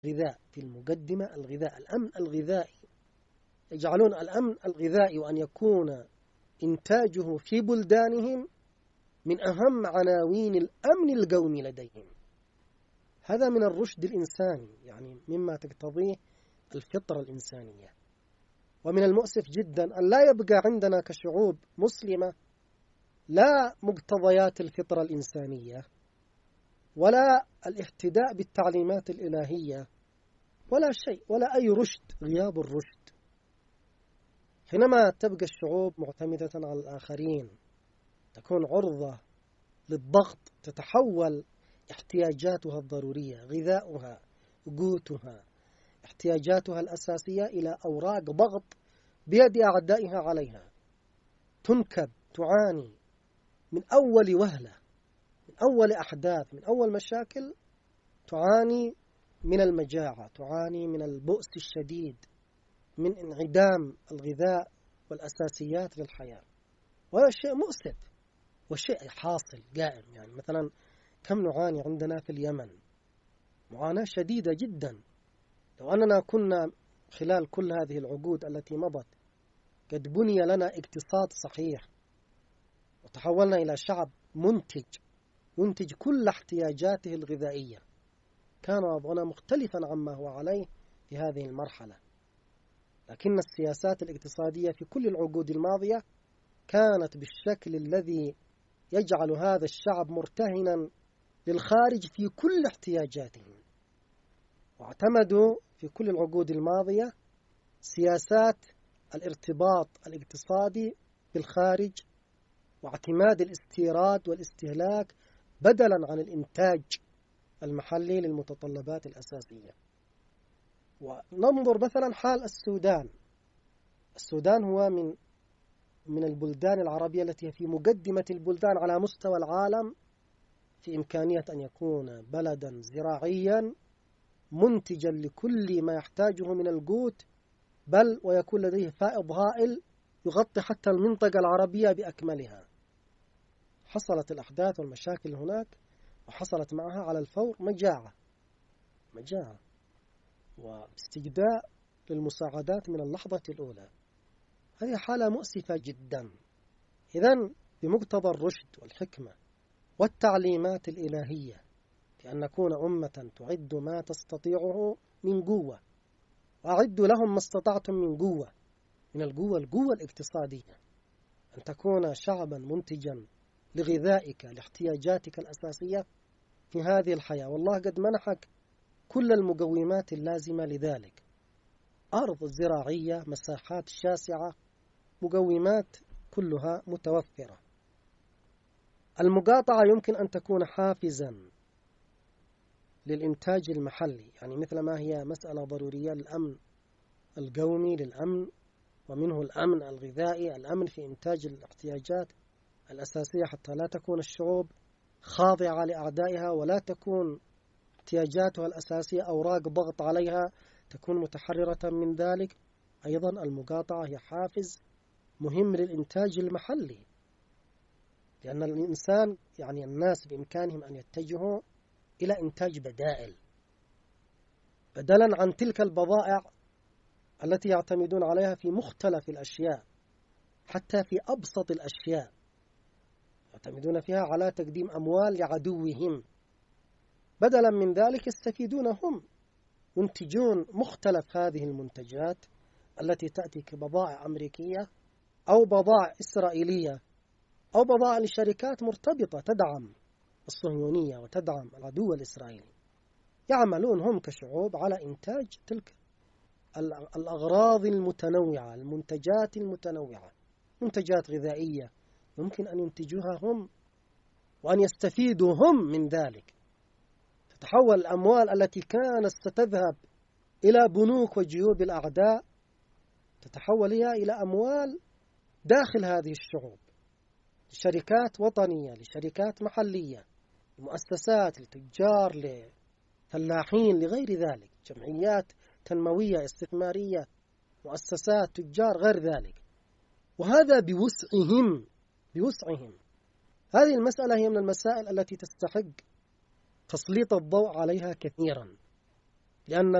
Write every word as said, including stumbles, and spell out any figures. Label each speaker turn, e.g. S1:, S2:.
S1: غذاء في المقدمة، الغذاء، الأمن الغذائي. يجعلون الأمن الغذائي وأن يكون إنتاجه في بلدانهم من أهم عناوين الأمن القومي لديهم. هذا من الرشد الإنساني، يعني مما تقتضيه الفطرة الإنسانية. ومن المؤسف جدا أن لا يبقى عندنا كشعوب مسلمة لا مقتضيات الفطرة الإنسانية ولا الاهتداء بالتعليمات الإلهية ولا شيء، ولا أي رشد، غياب الرشد. حينما تبقى الشعوب معتمدة على الآخرين تكون عرضة للضغط، تتحول احتياجاتها الضرورية، غذاؤها، قوتها، احتياجاتها الأساسية إلى أوراق ضغط بيد أعدائها عليها. تنكب، تعاني من أول وهلة، من أول أحداث، من أول مشاكل، تعاني من المجاعة، تعاني من البؤس الشديد، من انعدام الغذاء والأساسيات للحياة. وهذا شيء مؤسف وشيء حاصل قائم. يعني مثلا كم نعاني عندنا في اليمن معاناة شديدة جدا. لو أننا كنا خلال كل هذه العقود التي مضت قد بني لنا اقتصاد صحيح وتحولنا إلى شعب منتج ينتج كل احتياجاته الغذائية، كان وضعنا مختلفا عما هو عليه في هذه المرحلة. لكن السياسات الاقتصادية في كل العقود الماضية كانت بالشكل الذي يجعل هذا الشعب مرتهنا للخارج في كل احتياجاتهم. واعتمدوا في كل العقود الماضية سياسات الارتباط الاقتصادي بالخارج واعتماد الاستيراد والاستهلاك بدلا عن الإنتاج المحلي للمتطلبات الأساسية. وننظر مثلا حال السودان. السودان هو من من البلدان العربية التي في مقدمة البلدان على مستوى العالم في إمكانية أن يكون بلدا زراعيا منتجا لكل ما يحتاجه من القوت، بل ويكون لديه فائض هائل يغطي حتى المنطقة العربية بأكملها. حصلت الأحداث والمشاكل هناك وحصلت معها على الفور مجاعة مجاعة واستجداء للمساعدات من اللحظة الأولى. هذه حالة مؤسفة جدا. إذن بمقتضى الرشد والحكمة والتعليمات الإلهية في أن نكون أمة تعد ما تستطيعه من قوة، وأعدوا لهم ما استطعتم من قوة، من القوة القوة الاقتصادية، أن تكون شعبا منتجا لغذائك لاحتياجاتك الأساسية في هذه الحياة. والله قد منحك كل المقومات اللازمة لذلك، أرض زراعية، مساحات شاسعة، مقومات كلها متوفرة. المقاطعة يمكن أن تكون حافزا للإنتاج المحلي، يعني مثل ما هي مسألة ضرورية للأمن القومي، للأمن ومنه الأمن الغذائي، الأمن في إنتاج الاحتياجات الأساسية حتى لا تكون الشعوب خاضعة لأعدائها ولا تكون احتياجاتها الأساسية أوراق ضغط عليها، تكون متحررة من ذلك. أيضا المقاطعة هي حافز مهم للإنتاج المحلي، لأن الإنسان يعني الناس بإمكانهم أن يتجهوا إلى إنتاج بدائل بدلا عن تلك البضائع التي يعتمدون عليها في مختلف الأشياء، حتى في أبسط الأشياء يعتمدون فيها على تقديم أموال لعدوهم. بدلا من ذلك يستفيدون هم، ينتجون مختلف هذه المنتجات التي تأتي كبضائع أمريكية أو بضائع إسرائيلية أو بضائع لشركات مرتبطة تدعم الصهيونية وتدعم العدو الإسرائيلي. يعملون هم كشعوب على إنتاج تلك الأغراض المتنوعة، المنتجات المتنوعة، منتجات غذائية يمكن أن ينتجوها هم وأن يستفيدوا هم من ذلك. تتحول الأموال التي كانت ستذهب إلى بنوك وجيوب الأعداء تتحول هي إلى أموال داخل هذه الشعوب، لشركات وطنية، لشركات محلية، لمؤسسات، لتجار، لفلاحين، لغير ذلك، جمعيات تنموية استثمارية، مؤسسات، تجار، غير ذلك. وهذا بوسعهم بوسعهم. هذه المسألة هي من المسائل التي تستحق تسليط الضوء عليها كثيرا. لأن